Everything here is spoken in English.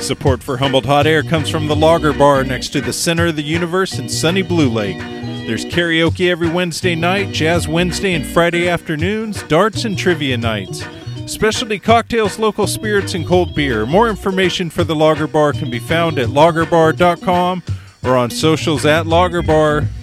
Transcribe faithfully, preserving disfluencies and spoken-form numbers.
Support for Humboldt Hot Air comes from the Lager Bar next to the Center of the Universe in sunny Blue Lake. There's karaoke every Wednesday night, jazz Wednesday and Friday afternoons, darts and trivia nights. Specialty cocktails, local spirits, and cold beer. More information for the Lager Bar can be found at lager bar dot com or on socials at Lager Bar.